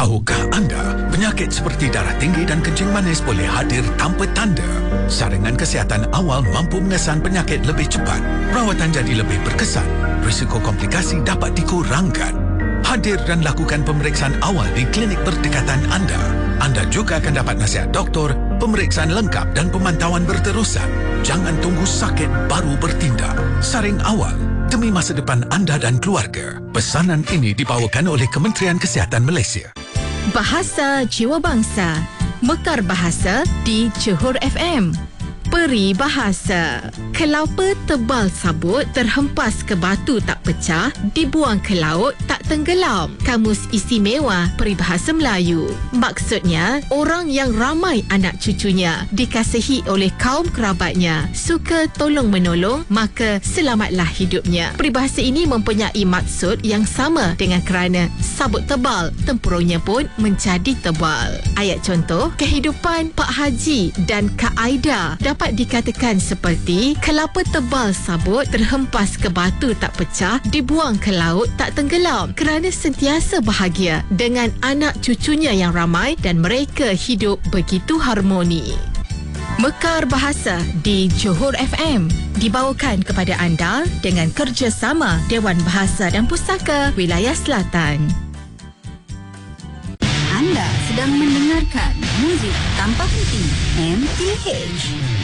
Tahukah anda, penyakit seperti darah tinggi dan kencing manis boleh hadir tanpa tanda. Saringan kesihatan awal mampu mengesan penyakit lebih cepat. Perawatan jadi lebih berkesan. Risiko komplikasi dapat dikurangkan. Hadir dan lakukan pemeriksaan awal di klinik berdekatan anda. Anda juga akan dapat nasihat doktor, pemeriksaan lengkap dan pemantauan berterusan. Jangan tunggu sakit baru bertindak. Saring awal demi masa depan anda dan keluarga. Pesanan ini dibawakan oleh Kementerian Kesihatan Malaysia. Bahasa Jiwa Bangsa. Mekar Bahasa di Johor FM. Peri Bahasa. Kelapa tebal sabut terhempas ke batu tak pecah, dibuang ke laut tak tenggelam. Kamus Istimewa Peribahasa Melayu. Maksudnya, orang yang ramai anak cucunya, dikasihi oleh kaum kerabatnya, suka tolong-menolong, maka selamatlah hidupnya. Peribahasa ini mempunyai maksud yang sama dengan kerana sabut tebal, tempurungnya pun menjadi tebal. Ayat contoh, kehidupan Pak Haji dan Kak Aida dapat dikatakan seperti kelapa tebal sabut terhempas ke batu tak pecah, dibuang ke laut tak tenggelam, kerana sentiasa bahagia dengan anak cucunya yang ramai dan mereka hidup begitu harmoni. Mekar Bahasa di Johor FM dibawakan kepada anda dengan kerjasama Dewan Bahasa dan Pustaka Wilayah Selatan. Anda sedang mendengarkan muzik tanpa henti MTH.